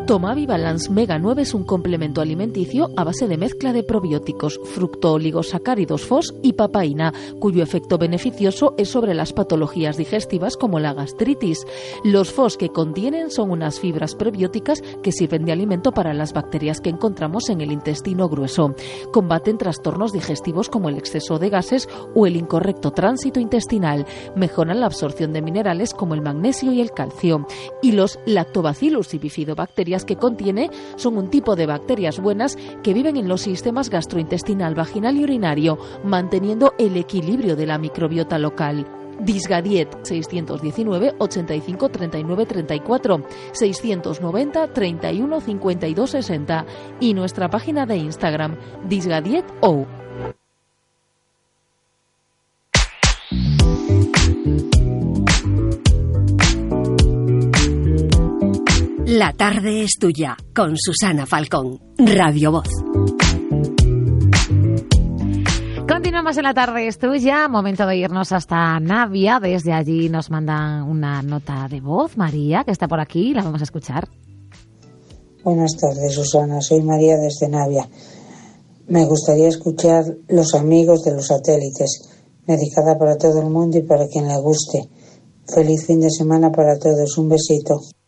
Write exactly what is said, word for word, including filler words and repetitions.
Tomavi Balance Mega nueve es un complemento alimenticio a base de mezcla de probióticos, fructooligosacáridos F O S y papaína, cuyo efecto beneficioso es sobre las patologías digestivas como la gastritis. Los F O S que contienen son unas fibras prebióticas que sirven de alimento para las bacterias que encontramos en el intestino grueso. Combaten trastornos digestivos como el exceso de gases o el incorrecto tránsito intestinal. Mejoran la absorción de minerales como el magnesio y el calcio. Y los Lactobacillus y bifidobacterias que contiene son un tipo de bacterias buenas que viven en los sistemas gastrointestinal, vaginal y urinario, manteniendo el equilibrio de la microbiota local. Disgadiet seiscientos diecinueve ochenta y cinco treinta y nueve treinta y cuatro, seiscientos noventa treinta y uno cincuenta y dos sesenta y nuestra página de Instagram disgadieto. La tarde es tuya, con Susana Falcón, Radio Voz. Continuamos en La tarde es tuya, momento de irnos hasta Navia. Desde allí nos mandan una nota de voz, María, que está por aquí, la vamos a escuchar. Buenas tardes, Susana, soy María desde Navia. Me gustaría escuchar Los amigos de los satélites, dedicada para todo el mundo y para quien le guste. Feliz fin de semana para todos, un besito.